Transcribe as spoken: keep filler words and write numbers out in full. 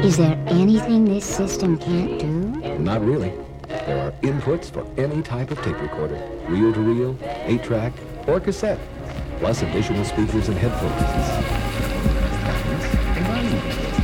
Is there anything this system can't do? Not really. There are inputs for any type of tape recorder. Reel-to-reel, eight-track, or cassette. Plus additional speakers and headphones.